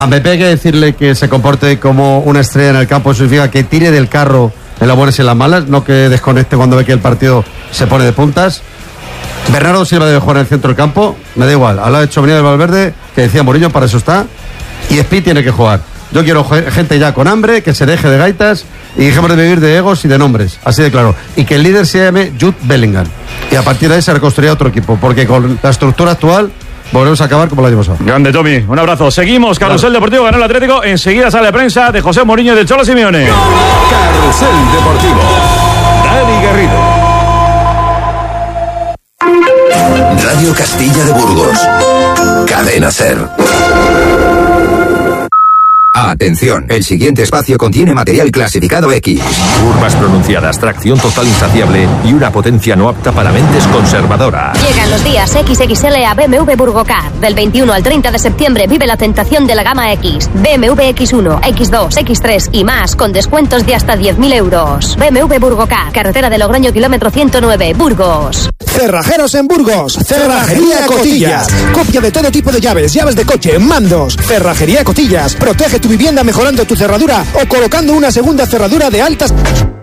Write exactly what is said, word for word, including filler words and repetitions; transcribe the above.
A Pepe hay que decirle que se comporte como una estrella en el campo, eso significa que tire del carro en las buenas y en las malas, no que desconecte cuando ve que el partido se pone de puntas. Bernardo Silva debe jugar en el centro del campo, me da igual. Hablaba de Tchouaméni del Valverde, que decía Mourinho, para eso está. Y Speed tiene que jugar. Yo quiero gente ya con hambre, que se deje de gaitas y dejemos de vivir de egos y de nombres, así de claro. Y que el líder se llame Jude Bellingham. Y a partir de ahí se reconstruirá otro equipo, porque con la estructura actual volvemos a acabar como el año pasado. Grande, Tommy. Un abrazo. Seguimos. Carrusel claro. Deportivo ganó el Atlético. Enseguida sale de prensa de José Mourinho y del Cholo Simeone. Carrusel Deportivo. Dani Garrido. Radio Castilla de Burgos. Cadena SER. Atención, el siguiente espacio contiene material clasificado X. Curvas pronunciadas, tracción total insaciable y una potencia no apta para mentes conservadoras. Llegan los días equis equis ele a B M W Burgocar. Del veintiuno al treinta de septiembre vive la tentación de la gama X. B M W equis uno, equis dos, equis tres y más con descuentos de hasta diez mil euros. B M W Burgocar, carretera de Logroño, kilómetro ciento nueve, Burgos. Cerrajeros en Burgos, Cerrajería Cotillas. Copia de todo tipo de llaves, llaves de coche, mandos. Cerrajería Cotillas, protege tu vivienda mejorando tu cerradura o colocando una segunda cerradura de altas...